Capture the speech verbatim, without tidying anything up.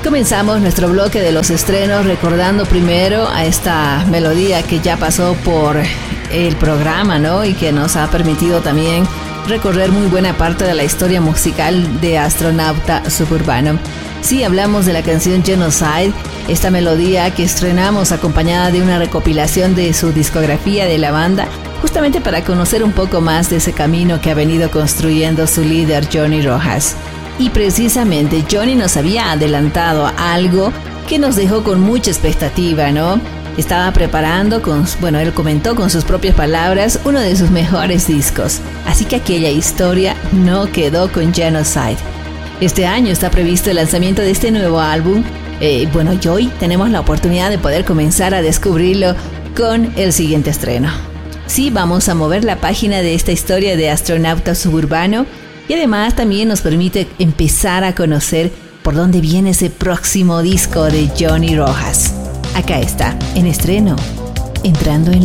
Comenzamos nuestro bloque de los estrenos recordando primero a esta melodía que ya pasó por el programa, ¿no? Y que nos ha permitido también recorrer muy buena parte de la historia musical de Astronauta Suburbano. Sí, hablamos de la canción Genocide, esta melodía que estrenamos acompañada de una recopilación de su discografía de la banda, justamente para conocer un poco más de ese camino que ha venido construyendo su líder Johnny Rojas. Y precisamente Johnny nos había adelantado algo que nos dejó con mucha expectativa, ¿no? Estaba preparando, con, bueno, él comentó con sus propias palabras, uno de sus mejores discos. Así que aquella historia no quedó con Genocide. Este año está previsto el lanzamiento de este nuevo álbum. Eh, bueno, y hoy tenemos la oportunidad de poder comenzar a descubrirlo con el siguiente estreno. Sí, vamos a mover la página de esta historia de Astronauta Suburbano. Y además también nos permite empezar a conocer por dónde viene ese próximo disco de Johnny Rojas. Acá está, en estreno, entrando en